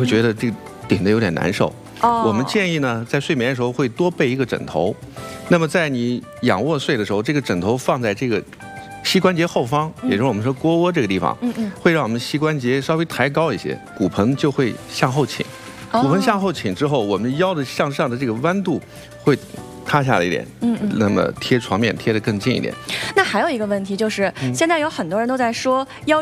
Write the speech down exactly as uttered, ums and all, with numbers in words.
会觉得这个顶得有点难受。 哦， 我们建议呢，在睡眠的时候会多备一个枕头。那么在你仰卧睡的时候，这个枕头放在这个膝关节后方，也就是我们说腘窝这个地方， 嗯嗯， 会让我们膝关节稍微抬高一些，骨盆就会向后倾。骨盆向后倾之后，我们腰的向上的这个弯度会塌下来一点， 嗯嗯， 那么贴床面贴得更近一点。 那还有一个问题就是，现在有很多人都在说腰